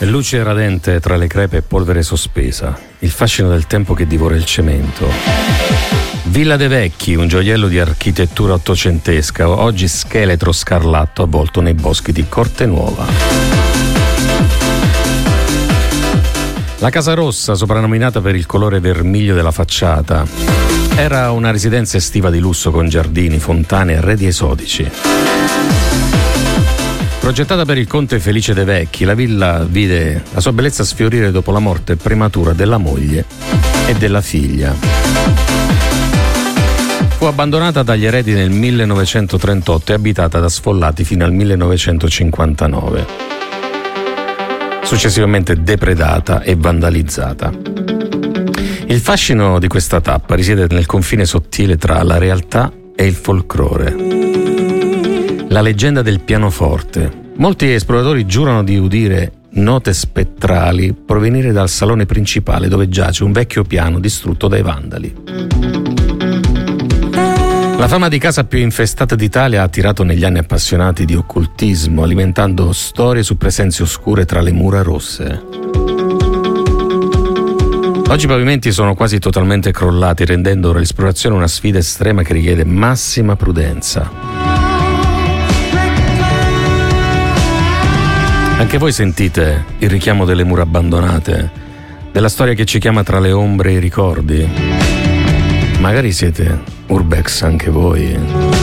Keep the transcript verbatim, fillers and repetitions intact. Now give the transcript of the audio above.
Luce radente tra le crepe e polvere sospesa, il fascino del tempo che divora il cemento. Villa dei Vecchi, un gioiello di architettura ottocentesca, oggi scheletro scarlatto avvolto nei boschi di Cortenuova. La Casa Rossa, soprannominata per il colore vermiglio della facciata, era una residenza estiva di lusso con giardini, fontane e arredi esotici. Progettata per il conte Felice dei Vecchi, la villa vide la sua bellezza sfiorire dopo la morte prematura della moglie e della figlia. Fu abbandonata dagli eredi nel millenovecentotrentotto e abitata da sfollati fino al millenovecentocinquantanove. Successivamente depredata e vandalizzata. Il fascino di questa tappa risiede nel confine sottile tra la realtà e il folklore. La leggenda del pianoforte. Molti esploratori giurano di udire note spettrali provenire dal salone principale dove giace un vecchio piano distrutto dai vandali. La fama di casa più infestata d'Italia ha attirato negli anni appassionati di occultismo, alimentando storie su presenze oscure tra le mura rosse. Oggi i pavimenti sono quasi totalmente crollati, rendendo l'esplorazione una sfida estrema che richiede massima prudenza. Anche voi sentite il richiamo delle mura abbandonate, della storia che ci chiama tra le ombre e i ricordi. Magari siete urbex anche voi.